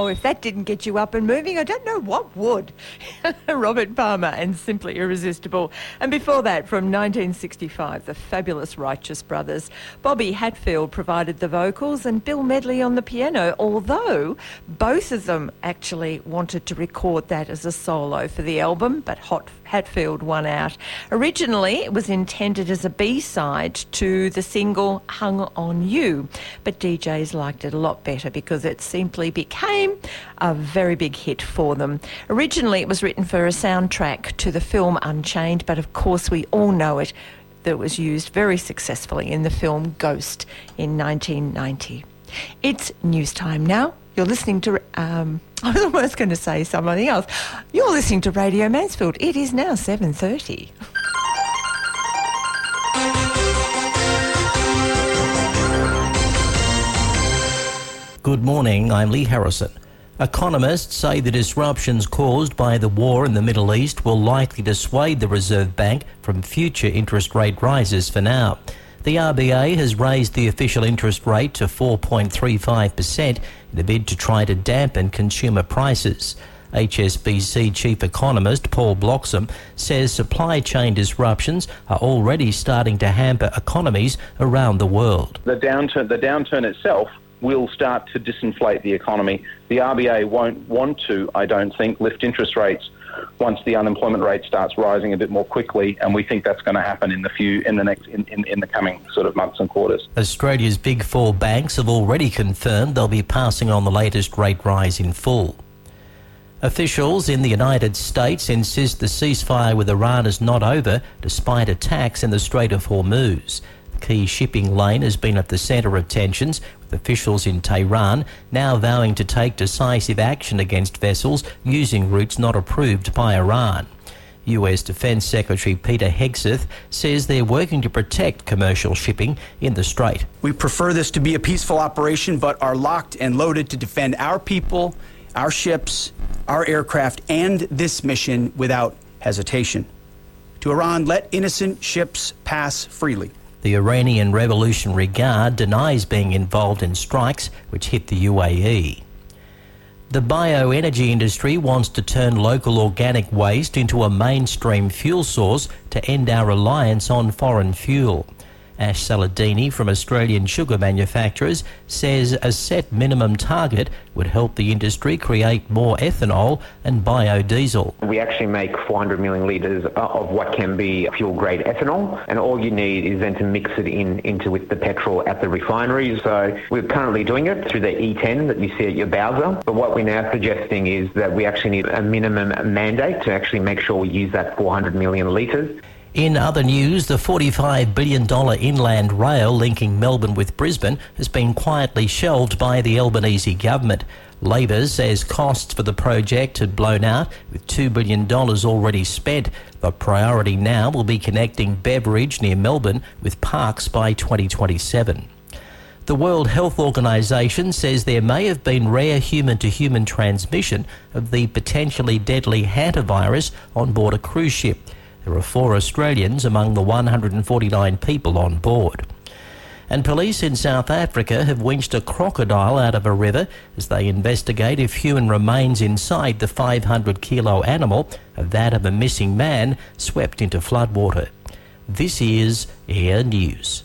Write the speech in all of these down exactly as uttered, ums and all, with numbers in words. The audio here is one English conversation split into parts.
Wow, if that didn't get you up and moving, I don't know what would. Robert Palmer and Simply Irresistible. And before that, from nineteen sixty-five, the fabulous Righteous Brothers. Bobby Hatfield provided the vocals and Bill Medley on the piano, although both of them actually wanted to record that as a solo for the album, but Hot Hatfield won out. Originally, it was intended as a B-side to the single Hung On You, but D Js liked it a lot better because it simply became a very big hit for them. Originally, it was written for a soundtrack to the film Unchained, but of course we all know it, that was used very successfully in the film Ghost in nineteen ninety. It's news time now. You're listening to... Um, I was almost going to say something else. You're listening to Radio Mansfield. It is now seven thirty. Good morning, I'm Lee Harrison. Economists say the disruptions caused by the war in the Middle East will likely dissuade the Reserve Bank from future interest rate rises for now. The R B A has raised the official interest rate to four point three five percent in a bid to try to dampen consumer prices. H S B C Chief Economist Paul Bloxham says supply chain disruptions are already starting to hamper economies around the world. The downturn, the downturn itself will start to disinflate the economy. The R B A won't want to, I don't think, lift interest rates once the unemployment rate starts rising a bit more quickly, and we think that's going to happen in the few in the next in, in, in the coming sort of months and quarters. Australia's big four banks have already confirmed they'll be passing on the latest rate rise in full. Officials in the United States insist the ceasefire with Iran is not over despite attacks in the Strait of Hormuz. The key shipping lane has been at the centre of tensions, with officials in Tehran now vowing to take decisive action against vessels using routes not approved by Iran. U S Defence Secretary Peter Hegseth says they're working to protect commercial shipping in the Strait. We prefer this to be a peaceful operation, but are locked and loaded to defend our people, our ships, our aircraft, and this mission without hesitation. To Iran, let innocent ships pass freely. The Iranian Revolutionary Guard denies being involved in strikes which hit the U A E. The bioenergy industry wants to turn local organic waste into a mainstream fuel source to end our reliance on foreign fuel. Ash Saladini from Australian sugar manufacturers says a set minimum target would help the industry create more ethanol and biodiesel. We actually make four hundred million litres of what can be fuel-grade ethanol, and all you need is then to mix it in into with the petrol at the refineries. So we're currently doing it through the E ten that you see at your Bowser, but what we're now suggesting is that we actually need a minimum mandate to actually make sure we use that four hundred million litres. In other news, the forty-five billion dollars inland rail linking Melbourne with Brisbane has been quietly shelved by the Albanese government. Labor says costs for the project had blown out, with two billion dollars already spent. The priority now will be connecting Beveridge near Melbourne with Parkes by twenty twenty-seven. The World Health Organization says there may have been rare human-to-human transmission of the potentially deadly hantavirus on board a cruise ship. There are four Australians among the one hundred forty-nine people on board. And police in South Africa have winched a crocodile out of a river as they investigate if human remains inside the five hundred kilo animal of that of a missing man swept into floodwater. This is Air News.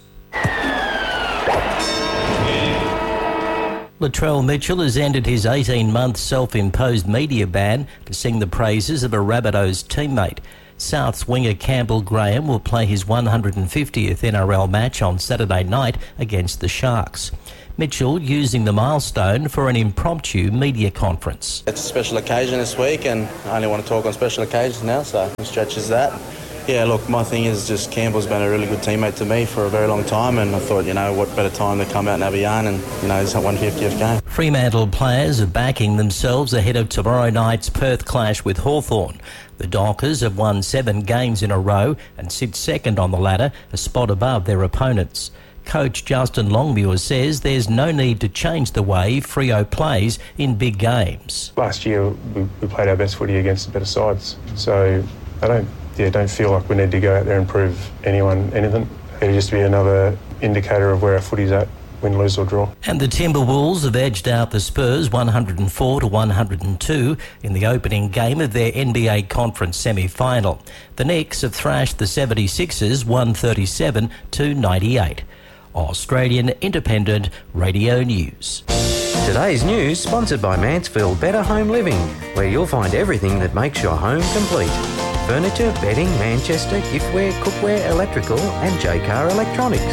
Latrell Mitchell has ended his eighteen-month self-imposed media ban to sing the praises of a Rabbitohs teammate. South's winger Campbell Graham will play his one hundred fiftieth N R L match on Saturday night against the Sharks. Mitchell using the milestone for an impromptu media conference. It's a special occasion this week, and I only want to talk on special occasions now, so it stretches that. Yeah, look, my thing is just Campbell's been a really good teammate to me for a very long time, and I thought, you know, what better time to come out and have a yarn and, you know, it's that one hundred fiftieth game. Fremantle players are backing themselves ahead of tomorrow night's Perth clash with Hawthorn. The Dockers have won seven games in a row and sit second on the ladder, a spot above their opponents. Coach Justin Longmuir says there's no need to change the way Freo plays in big games. Last year we, we played our best footy against the better sides, so I don't yeah don't feel like we need to go out there and prove anyone anything. It'll just be another indicator of where our footy's at win, lose or draw. And the Timberwolves have edged out the Spurs one hundred four to one hundred two in the opening game of their N B A Conference semi-final. The Knicks have thrashed the seventy-sixers one thirty-seven to ninety-eight. Australian Independent Radio News. Today's news sponsored by Mansfield Better Home Living, where you'll find everything that makes your home complete. Furniture, bedding, Manchester, giftware, cookware, electrical and J-Car Electronics.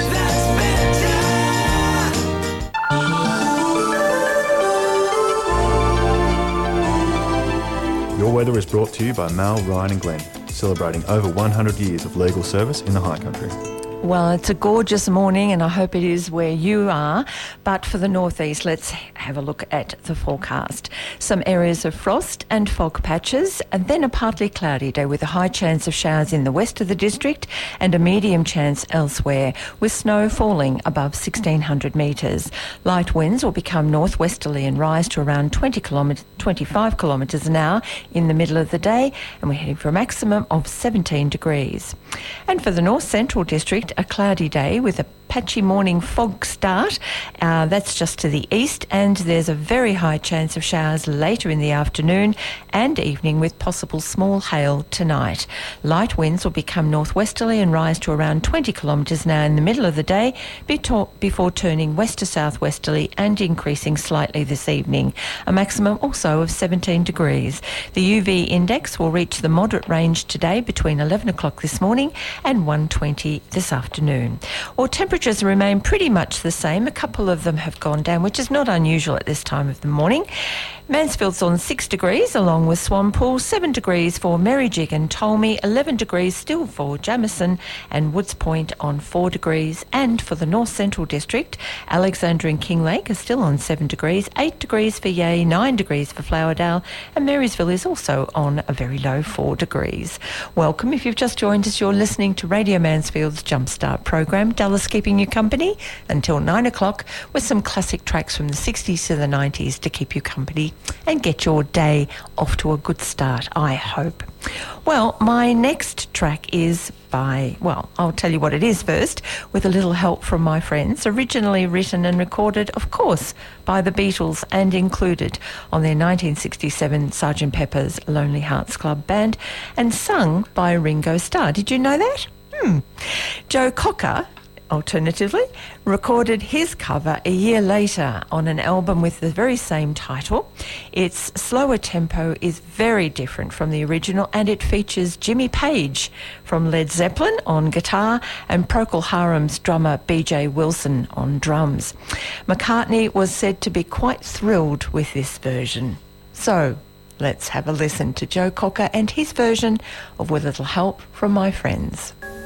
Your weather is brought to you by Mal, Ryan and Glenn, celebrating over one hundred years of legal service in the High Country. Well, it's a gorgeous morning and I hope it is where you are. But for the northeast, let's have a look at the forecast. Some areas of frost and fog patches and then a partly cloudy day with a high chance of showers in the west of the district and a medium chance elsewhere with snow falling above sixteen hundred metres. Light winds will become northwesterly and rise to around twenty kilometres, twenty-five kilometres an hour in the middle of the day, and we're heading for a maximum of seventeen degrees. And for the north central district, a cloudy day with a patchy morning fog start. Uh, that's just to the east, and there's a very high chance of showers later in the afternoon and evening with possible small hail tonight. Light winds will become northwesterly and rise to around twenty kilometres an hour in the middle of the day before turning west to southwesterly and increasing slightly this evening. A maximum also of seventeen degrees. The U V index will reach the moderate range today between eleven o'clock this morning and one twenty this afternoon. Or temperatures remain pretty much the same. A couple of them have gone down, which is not unusual at this time of the morning. Mansfield's on six degrees along with Swanpool, seven degrees for Merrijig and Tolmi, eleven degrees still for Jamison and Woods Point on four degrees. And for the North Central District, Alexandra and Kinglake are still on seven degrees, eight degrees for Yea, nine degrees for Flowerdale, and Marysville is also on a very low four degrees. Welcome. If you've just joined us, you're listening to Radio Mansfield's Jumpstart program. Dallas keeping you company until nine o'clock with some classic tracks from the sixties to the nineties to keep you company and get your day off to a good start, I hope. Well, my next track is by, well, I'll tell you what it is first, with a little help from my friends. Originally written and recorded, of course, by the Beatles and included on their nineteen sixty-seven Sergeant Pepper's Lonely Hearts Club Band and sung by Ringo Starr. Did you know that? Hmm. Joe Cocker, alternatively, recorded his cover a year later on an album with the very same title. Its slower tempo is very different from the original and it features Jimmy Page from Led Zeppelin on guitar and Procol Harum's drummer B J Wilson on drums. McCartney was said to be quite thrilled with this version. So let's have a listen to Joe Cocker and his version of With a Little Help from My Friends.